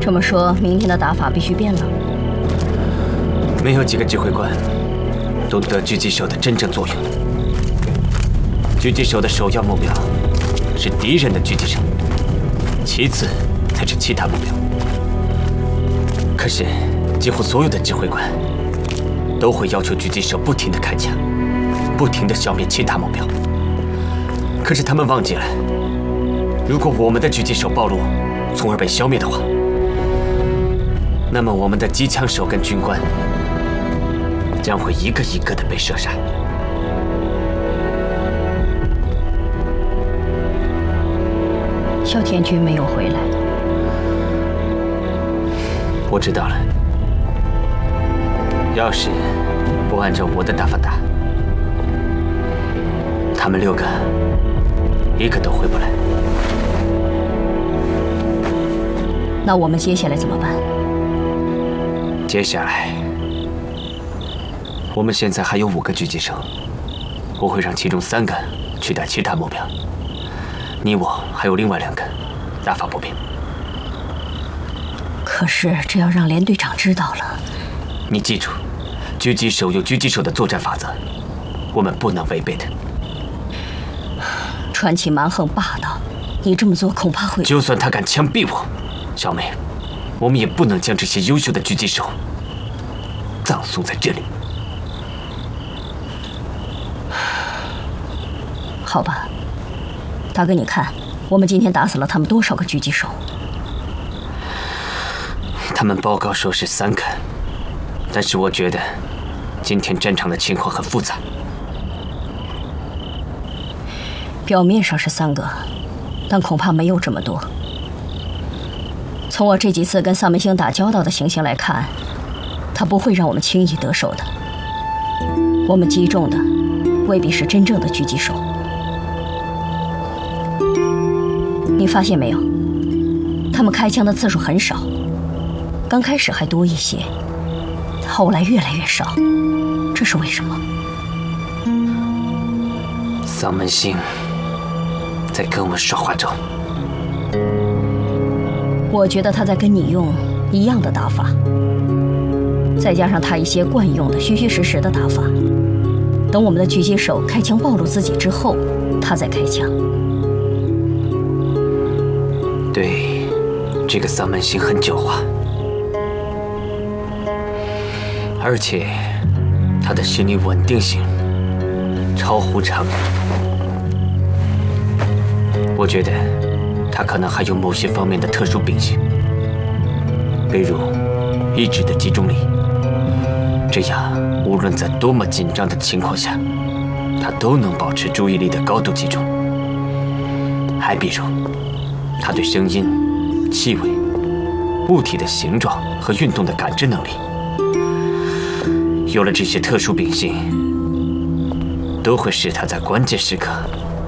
这么说，明天的打法必须变了。 没有几个指挥官懂得狙击手的真正作用。狙击手的首要目标是敌人的狙击手，其次才是其他目标。可是，几乎所有的指挥官都会要求狙击手不停地开枪，不停地消灭其他目标。可是他们忘记了，如果我们的狙击手暴露，从而被消灭的话，那么我们的机枪手跟军官将会一个一个的被射杀。 萧田君没有回来。 我知道了。要是不按照我的打法打，他们6个一个都回不来。 那我们接下来怎么办？ 接下来，我们现在还有5个狙击手，我会让其中3个去打其他目标，你我还有另外2个打法不变。 可是这要让连队长知道了。 你记住，狙击手有狙击手的作战法则，我们不能违背的。 川崎蛮横霸道，你这么做恐怕会…… 就算他敢枪毙我，小梅，我们也不能将这些优秀的狙击手葬送在这里。 好吧，大哥，你看，我们今天打死了他们多少个狙击手？ 他们报告说是3个，但是我觉得今天战场的情况很复杂。 表面上是3个，但恐怕没有这么多。从我这几次跟萨门星打交道的情形来看，他不会让我们轻易得手的。我们击中的未必是真正的狙击手。你发现没有？他们开枪的次数很少，刚开始还多一些，后来越来越少，这是为什么？ 萨门星在跟我们耍花招。 我觉得他在跟你用一样的打法，再加上他一些惯用的虚虚实实的打法。等我们的狙击手开枪暴露自己之后，他再开枪。 对，这个萨门星很狡猾，而且他的心理稳定性超乎常人。我觉得他可能还有某些方面的特殊秉性，比如意志的集中力，这样无论在多么紧张的情况下，他都能保持注意力的高度集中。还比如他对声音、气味、物体的形状和运动的感知能力，有了这些特殊秉性，都会使他在关键时刻